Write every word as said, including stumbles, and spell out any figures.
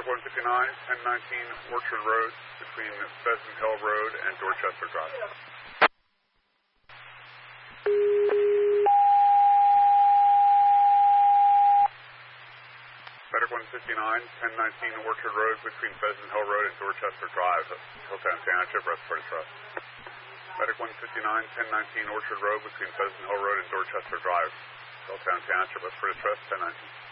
one fifty-nine, ten nineteen Orchard Road between Pheasant Hill Road and Dorchester Drive. Medic one fifty-nine, ten nineteen Orchard Road between Pheasant Hill Road and Dorchester Drive, Hilltown Township, respiratory trust. Medic one fifty-nine, ten nineteen Orchard Road between Pheasant Hill Road and Dorchester Drive, Hilltown Township, respiratory trust, ten nineteen.